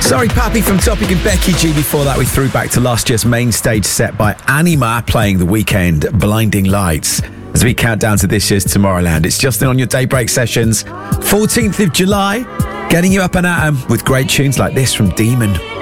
Sorry Pappy from Topic and Becky G. Before that, we threw back to last year's main stage set by Anima playing The Weeknd, Blinding Lights. As we count down to this year's Tomorrowland, it's Justin on your Daybreak Sessions. 14th of July, getting you up and at 'em with great tunes like this from Demon.